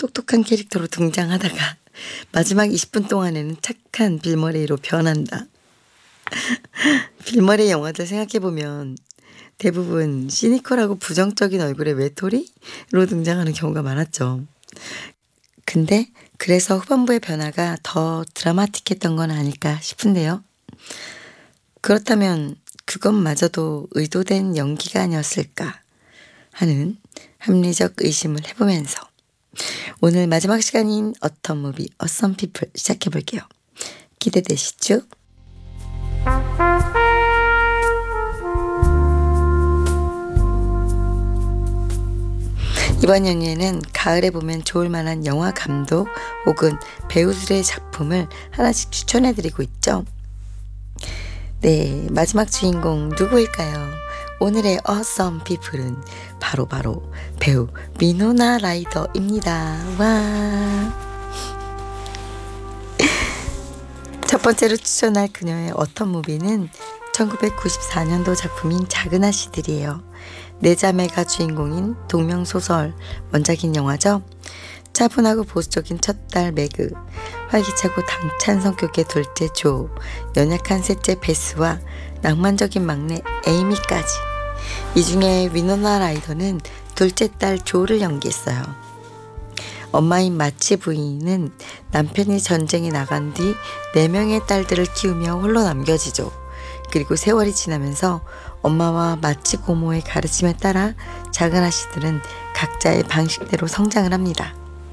똑똑한 캐릭터로 등장하다가 마지막 20분 동안에는 착한 빌머레이로 변한다. 빌머레이 영화들 생각해보면 대부분 시니컬하고 부정적인 얼굴의 외톨이로 등장하는 경우가 많았죠. 근데 그래서 후반부의 변화가 더 드라마틱했던 건 아닐까 싶은데요. 그렇다면 그것마저도 의도된 연기가 아니었을까 하는 합리적 의심을 해보면서 오늘 마지막 시간인 어텀 무비 어썸 피플 시작해볼게요. 기대되시죠? 이번 연휴에는 가을에 보면 좋을 만한 영화 감독 혹은 배우들의 작품을 하나씩 추천해드리고 있죠. 네, 마지막 주인공 누구일까요? 오늘의 Awesome People은 바로 배우 위노나 라이더입니다. 와. 첫 번째로 추천할 그녀의 어텀 무비는 1994년도 작품인 작은 아씨들이에요. 네 자매가 주인공인 동명소설 원작인 영화죠. 차분하고 보수적인 첫딸 매그, 활기차고 당찬 성격의 둘째 조, 연약한 셋째 베스와 낭만적인 막내 에이미까지. 이 중에 위노나 라이더는 둘째 딸 조를 연기했어요. 엄마인 마치 부인은 남편이 전쟁에 나간 뒤 4명의 딸들을 키우며 홀로 남겨지죠. 그리고 세월이 지나면서 엄마와 마치 고모의 가르침에 따라 작은 아씨들은 각자의 방식대로 성장을 합니다.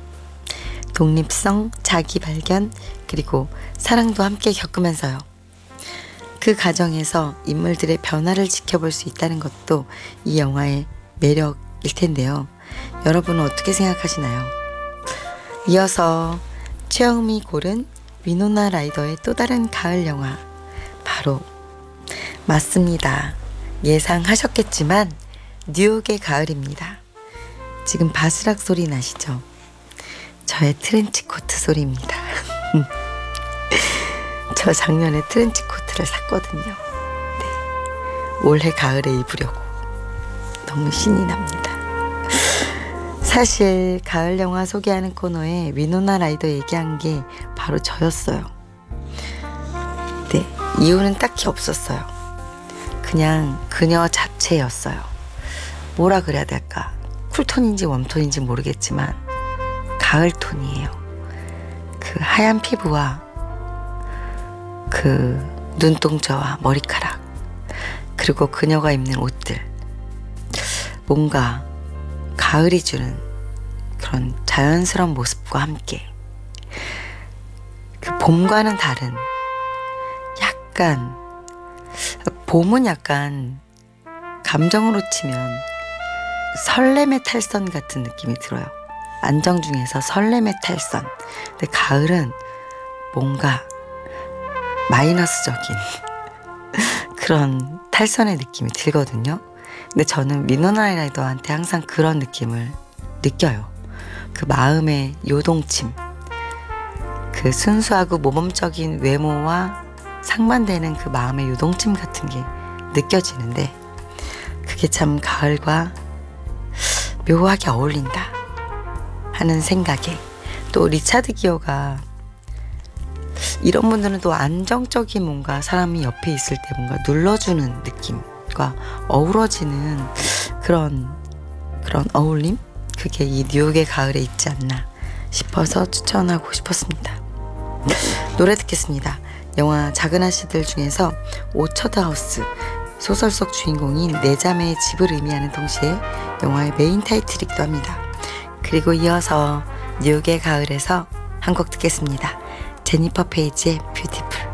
독립성, 자기 발견, 그리고 사랑도 함께 겪으면서요. 그 과정에서 인물들의 변화를 지켜볼 수 있다는 것도 이 영화의 매력일 텐데요. 여러분은 어떻게 생각하시나요? 이어서 최영미 고른 위노나 라이더의 또 다른 가을 영화, 바로 맞습니다. 예상하셨겠지만 뉴욕의 가을입니다. 지금 바스락 소리 나시죠? 저의 트렌치코트 소리입니다. 저 작년에 트렌치코트를 샀거든요. 네, 올해 가을에 입으려고 너무 신이 납니다. 사실 가을 영화 소개하는 코너에 위노나 라이더 얘기한 게 바로 저였어요. 네, 이유는 딱히 없었어요. 그냥 그녀 자체였어요. 뭐라 그래야 될까? 쿨톤인지 웜톤인지 모르겠지만 가을 톤이에요. 그 하얀 피부와 그 눈동자와 머리카락, 그리고 그녀가 입는 옷들, 뭔가 가을이 주는 그런 자연스러운 모습과 함께 그 봄과는 다른 약간, 봄은 약간 감정으로 치면 설렘의 탈선 같은 느낌이 들어요. 안정 중에서 설렘의 탈선. 근데 가을은 뭔가 마이너스적인 그런 탈선의 느낌이 들거든요. 근데 저는 위노나 라이더한테 항상 그런 느낌을 느껴요. 그 마음의 요동침, 그 순수하고 모범적인 외모와 상반되는 그 마음의 요동침 같은 게 느껴지는데, 그게 참 가을과 묘하게 어울린다 하는 생각에, 또 리차드 기어가 이런 분들은 또 안정적인 뭔가 사람이 옆에 있을 때 뭔가 눌러주는 느낌과 어우러지는 그런 어울림? 그게 이 뉴욕의 가을에 있지 않나 싶어서 추천하고 싶었습니다. 노래 듣겠습니다. 영화 작은 아씨들 중에서 오처드 하우스, 소설 속 주인공인 네 자매의 집을 의미하는 동시에 영화의 메인 타이틀이기도 합니다. 그리고 이어서 뉴욕의 가을에서 한 곡 듣겠습니다. 제니퍼 페이지의 뷰티풀.